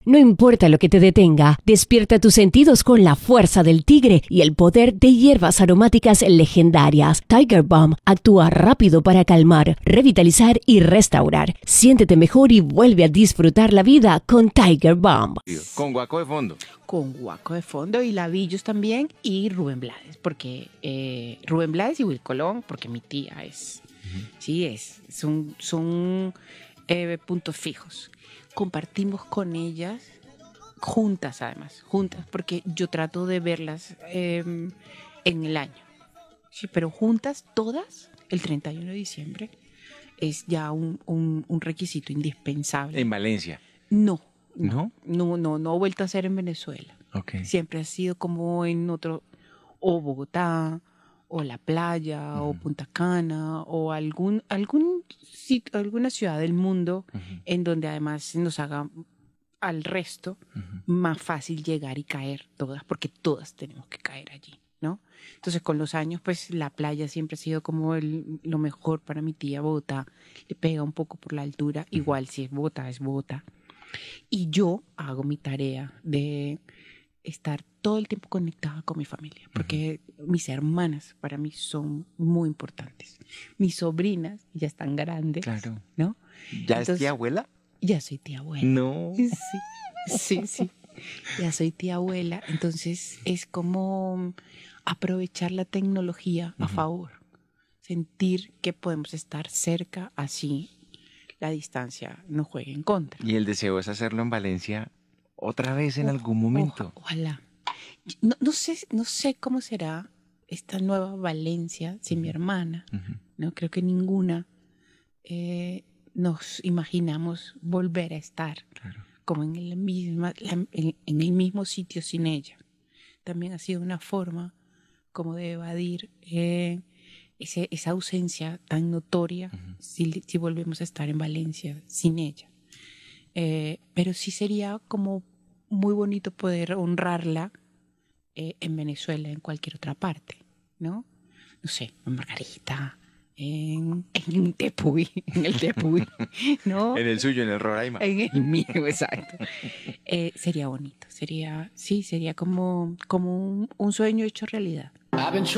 No importa lo que te detenga, despierta tus sentidos con la fuerza del tigre y el poder de hierbas aromáticas legendarias. Tiger Balm actúa rápido para calmar, revitalizar y restaurar. Siéntete mejor y vuelve a disfrutar la vida con Tiger Balm. Con guaco de fondo. Con Guaco de fondo y Lavillos también y Rubén Blades, porque Rubén Blades y Will Colón, porque mi tía es, son puntos fijos. Compartimos con ellas juntas, porque yo trato de verlas en el año. Sí, pero juntas todas, el 31 de diciembre, es ya un requisito indispensable. En Valencia. No he vuelto a hacer en Venezuela. Okay. Siempre ha sido como en otro, o Bogotá, o la playa, o Punta Cana, o algún sitio, alguna ciudad del mundo en donde además nos haga al resto más fácil llegar y caer todas, porque todas tenemos que caer allí, ¿no? Entonces con los años pues la playa siempre ha sido como lo mejor para mi tía. Bogotá le pega un poco por la altura, igual si es Bogotá, es Bogotá. Y yo hago mi tarea de estar todo el tiempo conectada con mi familia, porque mis hermanas para mí son muy importantes. Mis sobrinas ya están grandes, claro, ¿no? ¿Ya es tía abuela? Ya soy tía abuela. No. Sí. Ya soy tía abuela. Entonces es como aprovechar la tecnología a favor. Sentir que podemos estar cerca, así la distancia nos juegue en contra. Y el deseo es hacerlo en Valencia otra vez en algún momento. Ojalá. No sé cómo será esta nueva Valencia sin mi hermana. No creo que ninguna nos imaginamos volver a estar como en el mismo sitio sin ella. También ha sido una forma como de evadir esa ausencia tan notoria si volvemos a estar en Valencia sin ella. Pero sí sería como muy bonito poder honrarla en Venezuela, en cualquier otra parte, ¿no? No sé, en Margarita, en Tepuy, en el Tepuy, ¿no? En el suyo, en el Roraima. En el mío, exacto. Sería bonito, sería como un sueño hecho realidad.